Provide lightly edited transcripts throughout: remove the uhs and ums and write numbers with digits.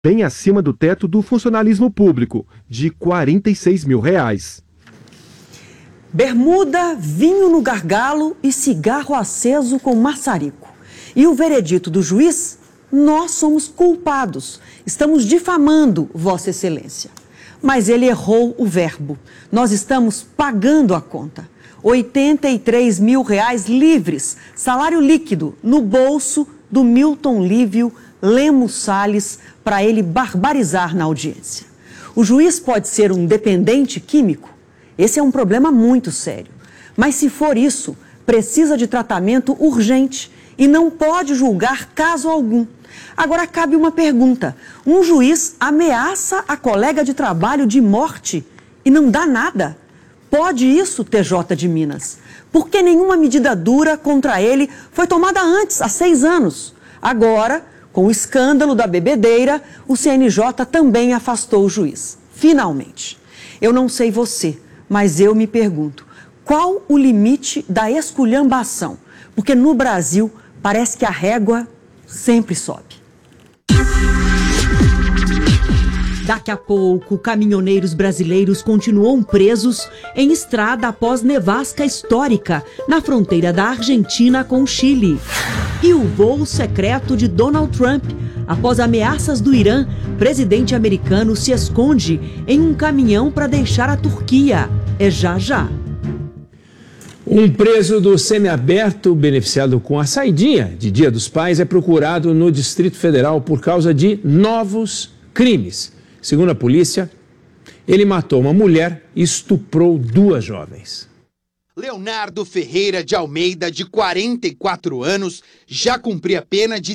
bem acima do teto do funcionalismo público, de R$ 46 mil. Bermuda, vinho no gargalo e cigarro aceso com maçarico. E o veredito do juiz? Nós somos culpados. Estamos difamando Vossa Excelência. Mas ele errou o verbo. Nós estamos pagando a conta. R$ 83 mil livres, salário líquido, no bolso do Milton Lívio Lemos Salles, para ele barbarizar na audiência. O juiz pode ser um dependente químico? Esse é um problema muito sério. Mas se for isso, precisa de tratamento urgente e não pode julgar caso algum. Agora cabe uma pergunta: um juiz ameaça a colega de trabalho de morte e não dá nada? Pode isso, TJ de Minas? Por que nenhuma medida dura contra ele foi tomada antes, há 6 anos? Agora, com o escândalo da bebedeira, o CNJ também afastou o juiz. Finalmente. Eu não sei você, mas eu me pergunto, qual o limite da esculhambação? Porque no Brasil parece que a régua sempre sobe. Daqui a pouco, caminhoneiros brasileiros continuam presos em estrada após nevasca histórica na fronteira da Argentina com o Chile. E o voo secreto de Donald Trump, após ameaças do Irã, presidente americano se esconde em um caminhão para deixar a Turquia. É já já. Um preso do semiaberto beneficiado com a saidinha de Dia dos Pais é procurado no Distrito Federal por causa de novos crimes. Segundo a polícia, ele matou uma mulher e estuprou 2 jovens. Leonardo Ferreira de Almeida, de 44 anos, já cumpria pena de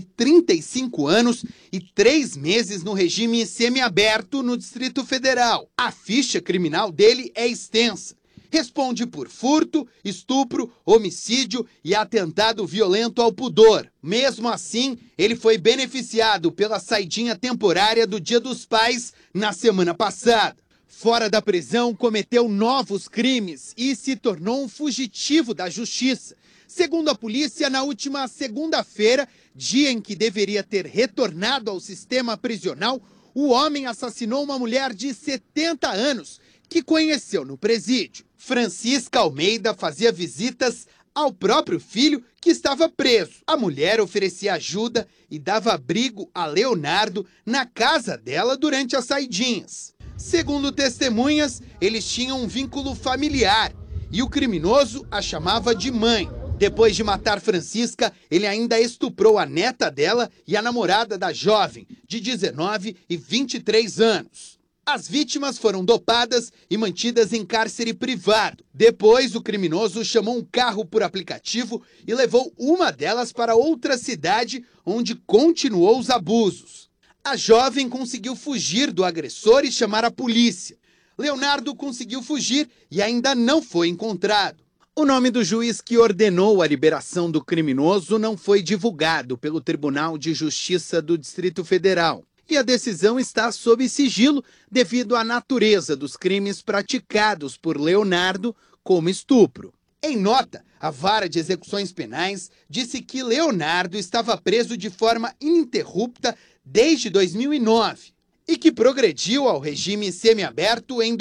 35 anos e 3 meses no regime semiaberto no Distrito Federal. A ficha criminal dele é extensa. Responde por furto, estupro, homicídio e atentado violento ao pudor. Mesmo assim, ele foi beneficiado pela saidinha temporária do Dia dos Pais na semana passada. Fora da prisão, cometeu novos crimes e se tornou um fugitivo da justiça. Segundo a polícia, na última segunda-feira, dia em que deveria ter retornado ao sistema prisional, o homem assassinou uma mulher de 70 anos que conheceu no presídio. Francisca Almeida fazia visitas ao próprio filho que estava preso. A mulher oferecia ajuda e dava abrigo a Leonardo na casa dela durante as saidinhas. Segundo testemunhas, eles tinham um vínculo familiar e o criminoso a chamava de mãe. Depois de matar Francisca, ele ainda estuprou a neta dela e a namorada da jovem, de 19 e 23 anos. As vítimas foram dopadas e mantidas em cárcere privado. Depois, o criminoso chamou um carro por aplicativo e levou uma delas para outra cidade, onde continuou os abusos. A jovem conseguiu fugir do agressor e chamar a polícia. Leonardo conseguiu fugir e ainda não foi encontrado. O nome do juiz que ordenou a liberação do criminoso não foi divulgado pelo Tribunal de Justiça do Distrito Federal. E a decisão está sob sigilo devido à natureza dos crimes praticados por Leonardo, como estupro. Em nota, a Vara de Execuções Penais disse que Leonardo estava preso de forma ininterrupta desde 2009 e que progrediu ao regime semiaberto em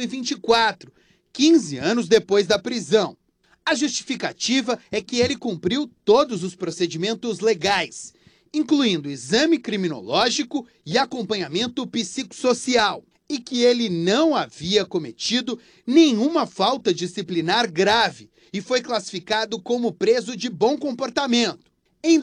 2024, 15 anos depois da prisão. A justificativa é que ele cumpriu todos os procedimentos legais, incluindo exame criminológico e acompanhamento psicossocial, e que ele não havia cometido nenhuma falta disciplinar grave e foi classificado como preso de bom comportamento. Em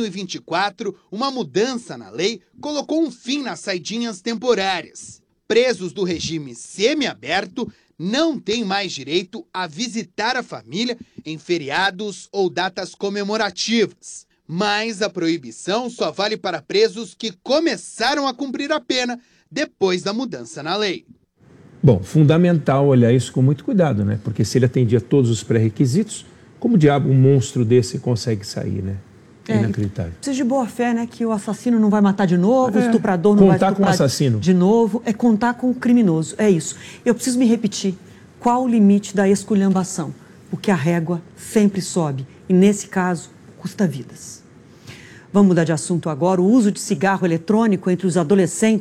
2024, uma mudança na lei colocou um fim nas saidinhas temporárias. Presos do regime semiaberto não têm mais direito a visitar a família em feriados ou datas comemorativas. Mas a proibição só vale para presos que começaram a cumprir a pena depois da mudança na lei. Bom, fundamental olhar isso com muito cuidado, né? Porque se ele atendia todos os pré-requisitos, como diabo um monstro desse consegue sair, né? É inacreditável. Precisa de boa fé, né? Que o assassino não vai matar de novo, o estuprador não vai estuprar com o assassino de novo. É contar com o criminoso, é isso. Eu preciso me repetir. Qual o limite da esculhambação? Porque a régua sempre sobe e, nesse caso, custa vidas. Vamos mudar de assunto agora. O uso de cigarro eletrônico entre os adolescentes